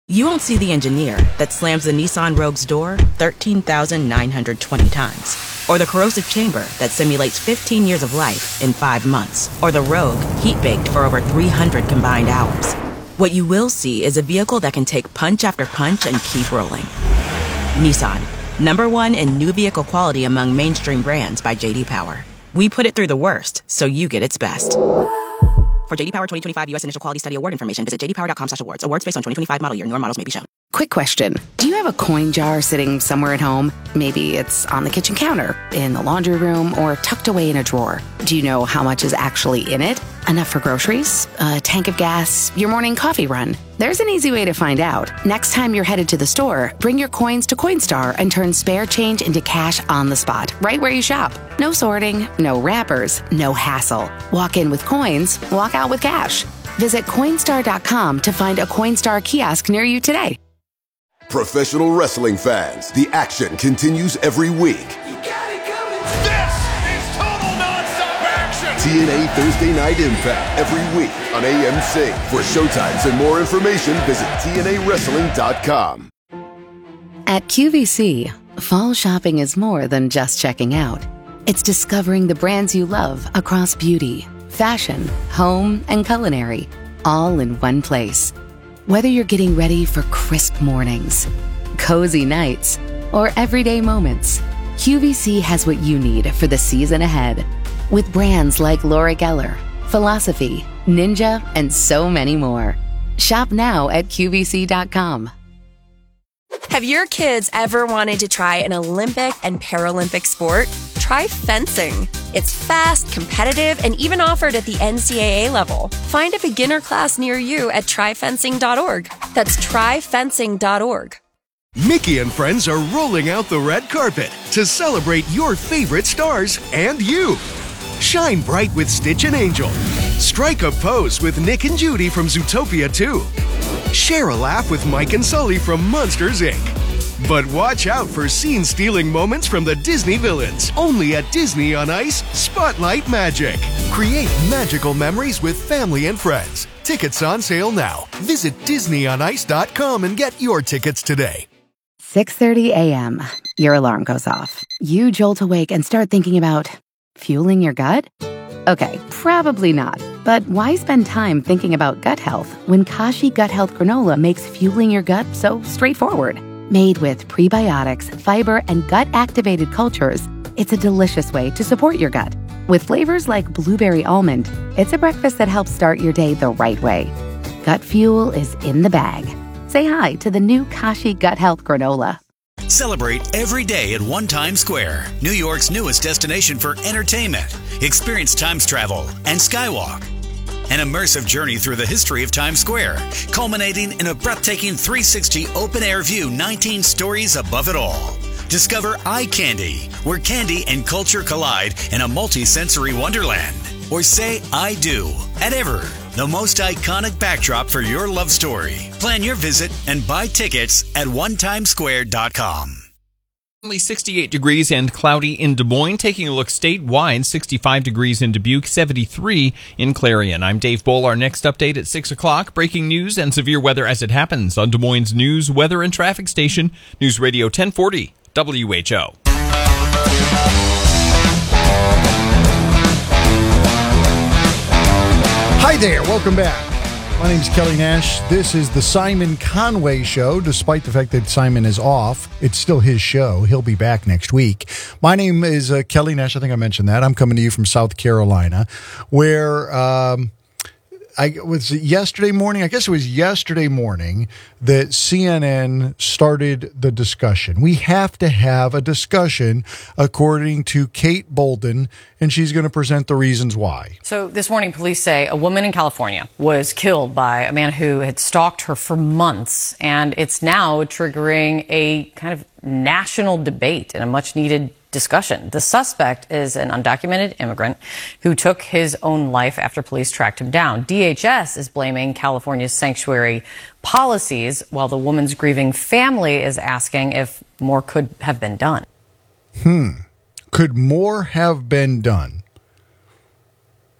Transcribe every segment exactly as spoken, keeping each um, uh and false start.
You won't see the engineer that slams the Nissan Rogue's door thirteen thousand nine hundred twenty times. Or the corrosive chamber that simulates fifteen years of life in five months. Or the Rogue heat-baked for over three hundred combined hours. What you will see is a vehicle that can take punch after punch and keep rolling. Nissan, number one in new vehicle quality among mainstream brands by J D Power. We put it through the worst, so you get its best. For J D Power twenty twenty-five U S Initial Quality Study Award information, visit j d power dot com slash awards. Awards based on twenty twenty-five model year. Newer models may be shown. Quick question. Do you have a coin jar sitting somewhere at home? Maybe it's on the kitchen counter, in the laundry room, or tucked away in a drawer. Do you know how much is actually in it? Enough for groceries? A tank of gas? Your morning coffee run? There's an easy way to find out. Next time you're headed to the store, bring your coins to Coinstar and turn spare change into cash on the spot, right where you shop. No sorting, no wrappers, no hassle. Walk in with coins, walk out with cash. Visit Coinstar dot com to find a Coinstar kiosk near you today. Professional wrestling fans, the action continues every week. You got it coming. This is total nonstop action. T N A Thursday Night Impact every week on A M C. For showtimes and more information, visit T N A wrestling dot com. At Q V C, fall shopping is more than just checking out. It's discovering the brands you love across beauty, fashion, home, and culinary, all in one place. Whether you're getting ready for crisp mornings, cozy nights, or everyday moments, Q V C has what you need for the season ahead. With brands like Laura Geller, Philosophy, Ninja, and so many more. Shop now at Q V C dot com. Have your kids ever wanted to try an Olympic and Paralympic sport? Try fencing. It's fast, competitive, and even offered at the N C double A level. Find a beginner class near you at try fencing dot org. That's try fencing dot org. Mickey and friends are rolling out the red carpet to celebrate your favorite stars and you. Shine bright with Stitch and Angel. Strike a pose with Nick and Judy from Zootopia two. Share a laugh with Mike and Sully from Monsters, Incorporated. But watch out for scene-stealing moments from the Disney villains. Only at Disney on Ice, Spotlight Magic. Create magical memories with family and friends. Tickets on sale now. Visit disney on ice dot com and get your tickets today. six thirty a.m. Your alarm goes off. You jolt awake and start thinking about fueling your gut? Okay, probably not. But why spend time thinking about gut health when Kashi Gut Health Granola makes fueling your gut so straightforward? Made with prebiotics, fiber, and gut-activated cultures, it's a delicious way to support your gut. With flavors like blueberry almond, it's a breakfast that helps start your day the right way. Gut fuel is in the bag. Say hi to the new Kashi Gut Health Granola. Celebrate every day at One Times Square, New York's newest destination for entertainment. Experience Times travel and Skywalk. An immersive journey through the history of Times Square, culminating in a breathtaking three sixty open-air view, nineteen stories above it all. Discover Eye Candy, where candy and culture collide in a multi-sensory wonderland. Or say I do at Ever, the most iconic backdrop for your love story. Plan your visit and buy tickets at one times square dot com. Only sixty-eight degrees and cloudy in Des Moines. Taking a look statewide, sixty-five degrees in Dubuque, seventy-three in Clarion. I'm Dave Bull. Our next update at six o'clock. Breaking news and severe weather as it happens on Des Moines' news, weather, and traffic station, News Radio ten forty W H O. Hi there. Welcome back. My name is Kelly Nash. This is the Simon Conway Show. Despite the fact that Simon is off, it's still his show. He'll be back next week. My name is uh, Kelly Nash. I think I mentioned that. I'm coming to you from South Carolina, where um, I was yesterday morning. I guess it was yesterday morning that C N N started the discussion. We have to have a discussion, according to Kate Bolden, and she's going to present the reasons why. So this morning, police say a woman in California was killed by a man who had stalked her for months, and it's now triggering a kind of national debate and a much-needed discussion. The suspect is an undocumented immigrant who took his own life after police tracked him down. D H S is blaming California's sanctuary policies, while the woman's grieving family is asking if more could have been done. Hmm. Could more have been done?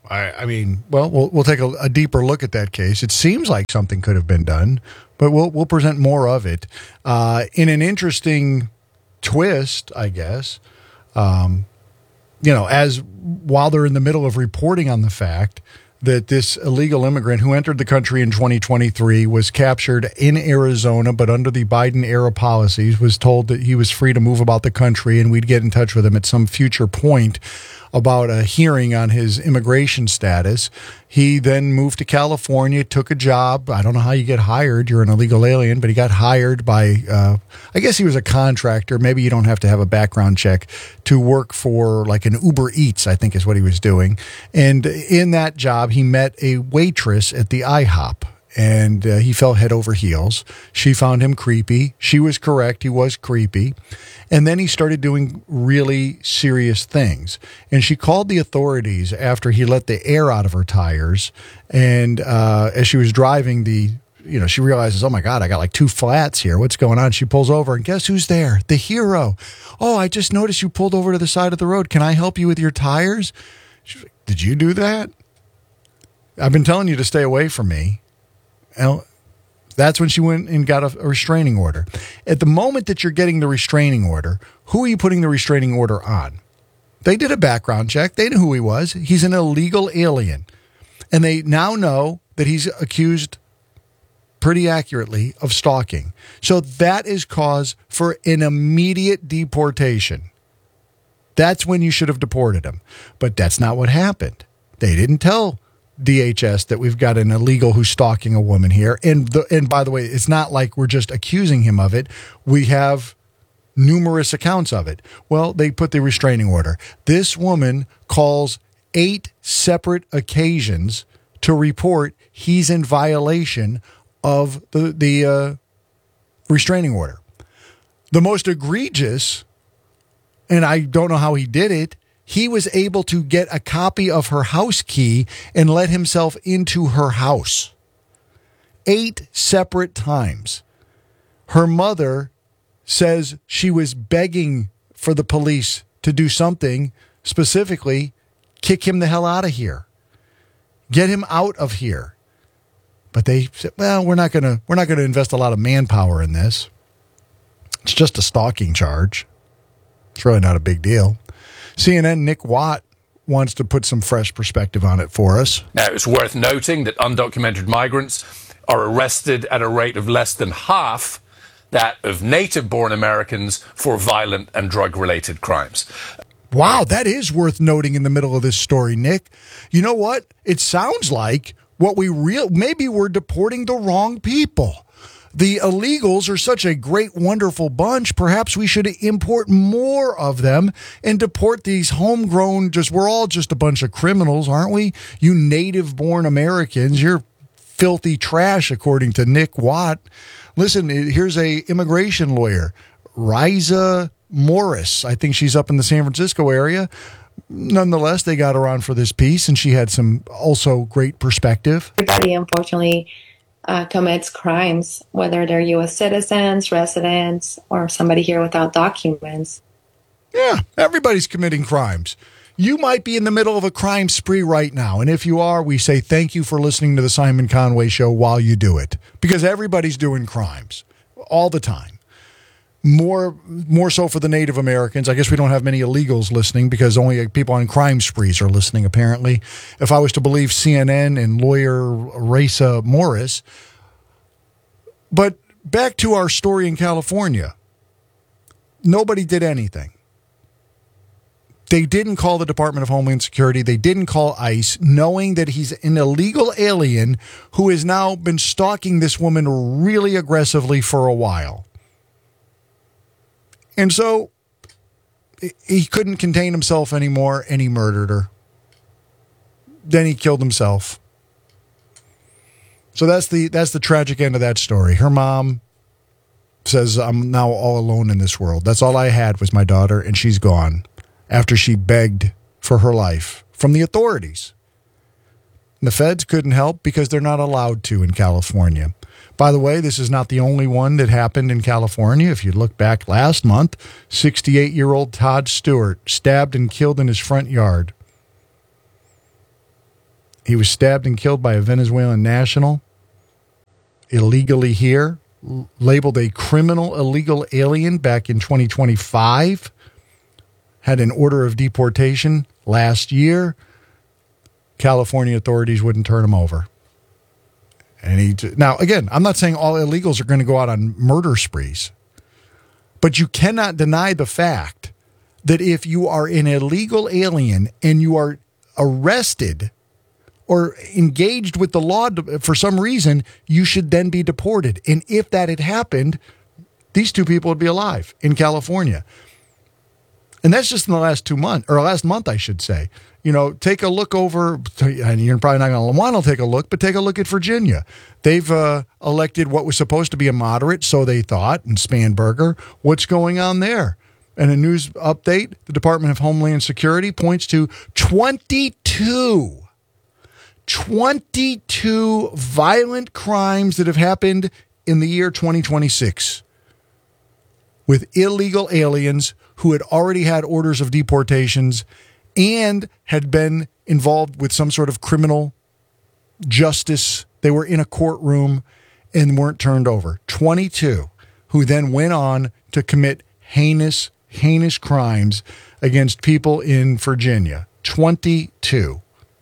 I, I mean, well, well, we'll take a, a deeper look at that case. It seems like something could have been done, but we'll we'll present more of it uh, in an interesting twist, I guess. Um, you know, as while they're in the middle of reporting on the fact that this illegal immigrant who entered the country in twenty twenty-three was captured in Arizona, but under the Biden-era policies was told that he was free to move about the country and we'd get in touch with him at some future point about a hearing on his immigration status. He then moved to California, took a job. I don't know how you get hired. You're an illegal alien, but he got hired by, uh, I guess he was a contractor. Maybe you don't have to have a background check to work for like an Uber Eats, I think is what he was doing. And in that job, he met a waitress at the IHOP. And uh, he fell head over heels. She found him creepy. She was correct. He was creepy. And then he started doing really serious things. And she called the authorities after he let the air out of her tires. And uh, as she was driving the, you know, she realizes, oh my God, I got like two flats here. What's going on? She pulls over and guess who's there? The hero. Oh, I just noticed you pulled over to the side of the road. Can I help you with your tires? She's like, did you do that? I've been telling you to stay away from me. And that's when she went and got a, a restraining order. At the moment that you're getting the restraining order, who are you putting the restraining order on? They did a background check. They knew who he was. He's an illegal alien. And they now know that he's accused pretty accurately of stalking. So that is cause for an immediate deportation. That's when you should have deported him. But that's not what happened. They didn't tell D H S that we've got an illegal who's stalking a woman here. And the, and by the way, it's not like we're just accusing him of it. We have numerous accounts of it. Well, they put the restraining order. This woman calls eight separate occasions to report he's in violation of the, the uh, restraining order. The most egregious, and I don't know how he did it, he was able to get a copy of her house key and let himself into her house. Eight separate times. Her mother says she was begging for the police to do something, specifically, kick him the hell out of here. Get him out of here. But they said, well, we're not gonna we're not gonna invest a lot of manpower in this. It's just a stalking charge. It's really not a big deal. C N N Nick Watt wants to put some fresh perspective on it for us. Now, it's worth noting that undocumented migrants are arrested at a rate of less than half that of native-born Americans for violent and drug-related crimes. Wow, that is worth noting in the middle of this story, Nick. You know what? It sounds like what we real maybe we're deporting the wrong people. The illegals are such a great, wonderful bunch. Perhaps we should import more of them and deport these homegrown, just, we're all just a bunch of criminals, aren't we? You native-born Americans, you're filthy trash, according to Nick Watt. Listen, here's a immigration lawyer, Riza Morris. I think she's up in the San Francisco area. Nonetheless, they got her on for this piece, and she had some also great perspective. Everybody, unfortunately, Uh, commits crimes, whether they're U S citizens, residents, or somebody here without documents. Yeah, everybody's committing crimes. You might be in the middle of a crime spree right now. And if you are, we say thank you for listening to the Simon Conway Show while you do it. Because everybody's doing crimes all the time. More more so for the Native Americans. I guess we don't have many illegals listening because only people on crime sprees are listening, apparently. If I was to believe C N N and lawyer Riza Morris. But back to our story in California. Nobody did anything. They didn't call the Department of Homeland Security. They didn't call ICE, knowing that he's an illegal alien who has now been stalking this woman really aggressively for a while. And so he couldn't contain himself anymore, and he murdered her. Then he killed himself. So that's the that's the tragic end of that story. Her mom says, I'm now all alone in this world. That's all I had was my daughter, and she's gone after she begged for her life from the authorities. And the feds couldn't help because they're not allowed to in California. By the way, this is not the only one that happened in California. If you look back last month, sixty-eight-year-old Todd Stewart stabbed and killed in his front yard. He was stabbed and killed by a Venezuelan national, illegally here, l- labeled a criminal illegal alien back in twenty twenty-five, had an order of deportation last year. California authorities wouldn't turn him over. And he t- now, again, I'm not saying all illegals are going to go out on murder sprees, but you cannot deny the fact that if you are an illegal alien and you are arrested or engaged with the law for some reason, you should then be deported. And if that had happened, these two people would be alive in California. And that's just in the last two months, or last month, I should say. You know, take a look over, and you're probably not going to want to take a look, but take a look at Virginia. They've uh, elected what was supposed to be a moderate, so they thought, in Spanberger. What's going on there? And a news update, the Department of Homeland Security points to twenty-two, twenty-two violent crimes that have happened in the year twenty twenty-six with illegal aliens who had already had orders of deportations and had been involved with some sort of criminal justice. They were in a courtroom and weren't turned over. twenty-two who then went on to commit heinous, heinous crimes against people in Virginia. twenty-two.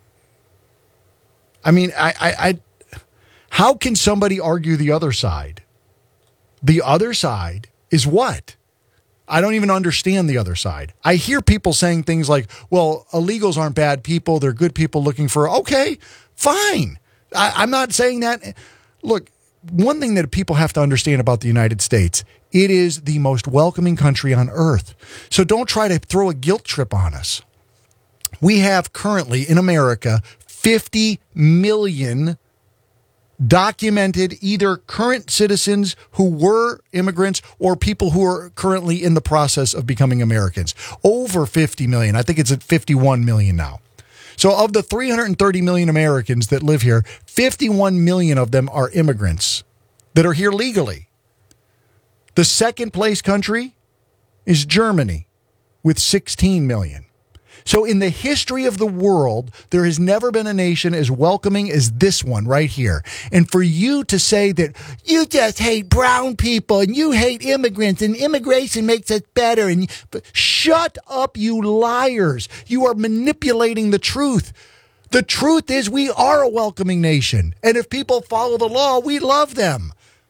I mean, I, I, I, how can somebody argue the other side? The other side is what? I don't even understand the other side. I hear people saying things like, well, illegals aren't bad people. They're good people looking for, okay, fine. I, I'm not saying that. Look, one thing that people have to understand about the United States, it is the most welcoming country on earth. So don't try to throw a guilt trip on us. We have currently in America fifty million documented either current citizens who were immigrants or people who are currently in the process of becoming Americans. Over fifty million. I think it's at fifty-one million now. So of the three hundred thirty million Americans that live here, fifty-one million of them are immigrants that are here legally. The second place country is Germany with sixteen million. So in the history of the world, there has never been a nation as welcoming as this one right here. And for you to say that you just hate brown people and you hate immigrants and immigration makes us better, and shut up, you liars. You are manipulating the truth. The truth is we are a welcoming nation. And if people follow the law, we love them.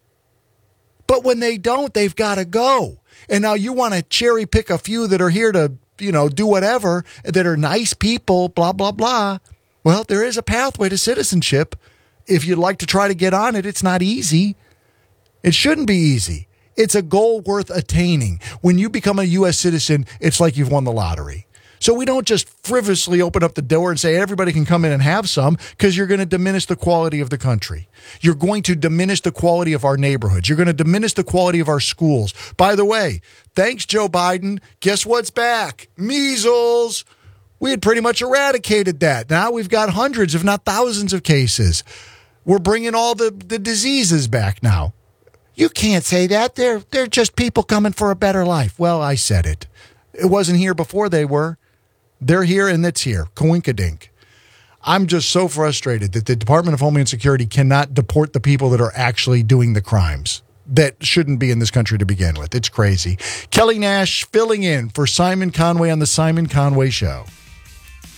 But when they don't, they've got to go. And now you want to cherry pick a few that are here to, you know, do whatever, that are nice people, blah, blah, blah. Well, there is a pathway to citizenship. If you'd like to try to get on it, it's not easy. It shouldn't be easy. It's a goal worth attaining. When you become a U S citizen, it's like you've won the lottery. So we don't just frivolously open up the door and say everybody can come in and have some, because you're going to diminish the quality of the country. You're going to diminish the quality of our neighborhoods. You're going to diminish the quality of our schools. By the way, thanks, Joe Biden. Guess what's back? Measles. We had pretty much eradicated that. Now we've got hundreds, if not thousands of cases. We're bringing all the, the diseases back now. You can't say that. They're, they're just people coming for a better life. Well, I said it. It wasn't here before they were. They're here and it's here. Coinkadink. I'm just so frustrated that the Department of Homeland Security cannot deport the people that are actually doing the crimes that shouldn't be in this country to begin with. It's crazy. Kelly Nash filling in for Simon Conway on the Simon Conway Show.